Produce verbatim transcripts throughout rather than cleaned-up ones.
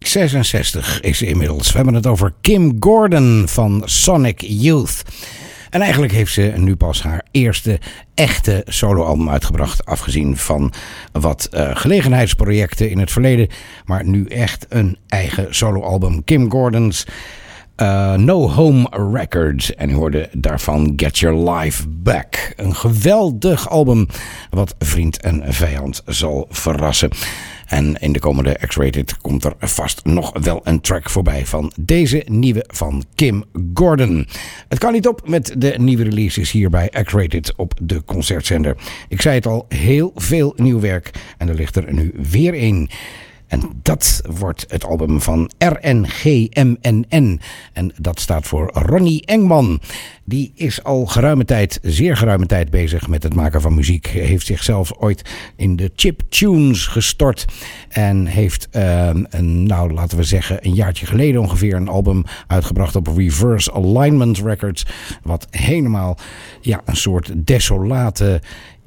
zesenzestig is ze inmiddels. We hebben het over Kim Gordon van Sonic Youth. En eigenlijk heeft ze nu pas haar eerste echte soloalbum uitgebracht. Afgezien van wat uh, gelegenheidsprojecten in het verleden. Maar nu echt een eigen soloalbum. Kim Gordon's uh, No Home Records. En u hoorde daarvan Get Your Life Back. Een geweldig album wat vriend en vijand zal verrassen. En in de komende X-Rated komt er vast nog wel een track voorbij van deze nieuwe van Kim Gordon. Het kan niet op met de nieuwe releases hier bij X-Rated op de concertzender. Ik zei het al, heel veel nieuw werk en er ligt er nu weer een. En dat wordt het album van R N G M N N. En dat staat voor Ronnie Engman. Die is al geruime tijd, zeer geruime tijd bezig met het maken van muziek. Heeft zichzelf ooit in de chiptunes gestort. En heeft, uh, een, nou laten we zeggen, een jaartje geleden ongeveer een album uitgebracht op Reverse Alignment Records. Wat helemaal ja, een soort desolate,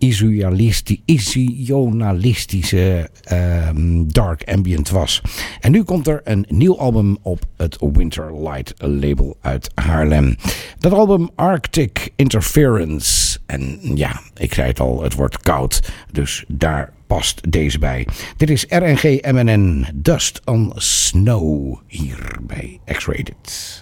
Isionalistische um, dark ambient was. En nu komt er een nieuw album op het Winterlight label uit Haarlem. Dat album Arctic Interference. En ja, ik zei het al, het wordt koud. Dus daar past deze bij. Dit is R N G M N N, Dust on Snow, hier bij X-Rated.